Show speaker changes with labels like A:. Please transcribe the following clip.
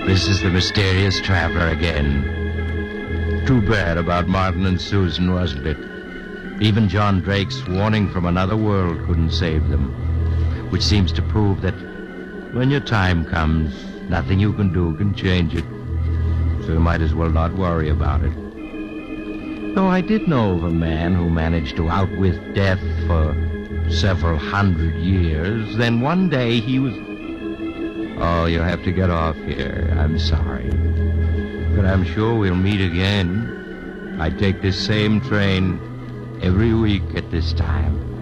A: This is the mysterious traveler again. Too bad about Martin and Susan, wasn't it? Even John Drake's warning from another world couldn't save them, which seems to prove that when your time comes, nothing you can do can change it. So you might as well not worry about it. Though I did know of a man who managed to outwit death for several hundred years. Then one day he was... Oh, you have to get off here. I'm sorry. But I'm sure we'll meet again. I take this same train every week at this time.